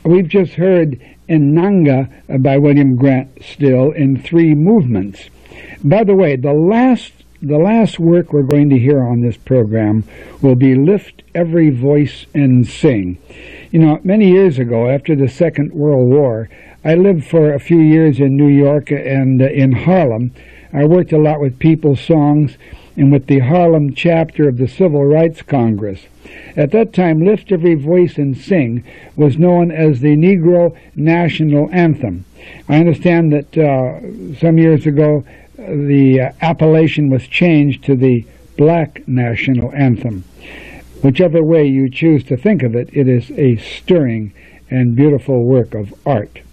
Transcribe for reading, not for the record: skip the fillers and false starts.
we've just heard Inanga by William Grant Still in 3 movements. By the way, the last work we're going to hear on this program will be Lift Every Voice and Sing. You know, many years ago, after the Second World War, I lived for a few years in New York and in Harlem. I worked a lot with people's songs and with the Harlem chapter of the Civil Rights Congress. At that time, Lift Every Voice and Sing was known as the Negro National Anthem. I understand that some years ago the appellation was changed to the Black National Anthem. Whichever way you choose to think of it, it is a stirring and beautiful work of art.